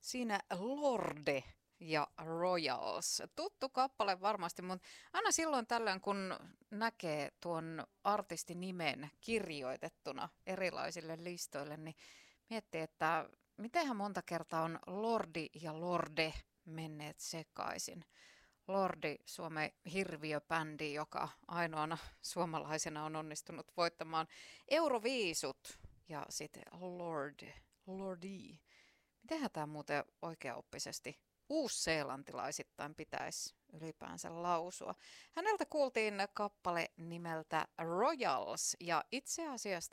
Siinä Lorde ja Royals. Tuttu kappale varmasti, mutta aina silloin tällöin, kun näkee tuon artistinimen kirjoitettuna erilaisille listoille, niin miettii, että mitenhän monta kertaa on Lordi ja Lorde menneet sekaisin. Lordi, Suomen hirviöbändi, joka ainoana suomalaisena on onnistunut voittamaan Euroviisut. Ja sitten Lordi. Mitenhän tämä muuten oikeaoppisesti uusseelantilaisittain pitäisi ylipäänsä lausua? Häneltä kuultiin kappale nimeltä Royals ja itse asiassa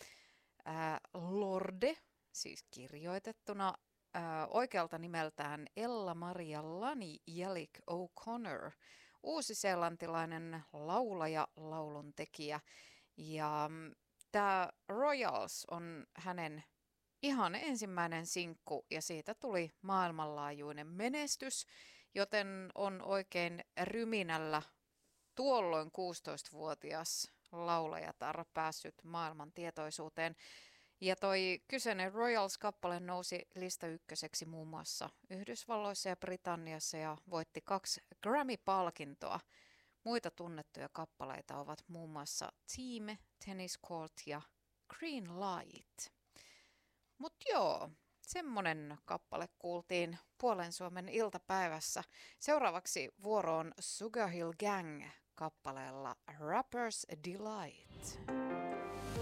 Lorde, siis kirjoitettuna oikealta nimeltään Ella-Maria Lani Jalik O'Connor, uusiseelantilainen laulaja, lauluntekijä. Ja tämä Royals on hänen ihan ensimmäinen sinkku ja siitä tuli maailmanlaajuinen menestys, joten on oikein ryminällä tuolloin 16-vuotias laulajatar päässyt maailman tietoisuuteen. Ja toi kyseinen Royals-kappale nousi lista ykköseksi muun muassa Yhdysvalloissa ja Britanniassa ja voitti 2 Grammy-palkintoa. Muita tunnettuja kappaleita ovat muun muassa Team, Tennis Court ja Green Light. Mut joo, semmonen kappale kuultiin Puolen Suomen iltapäivässä. Seuraavaksi vuoroon Sugar Hill Gang kappaleella Rapper's Delight.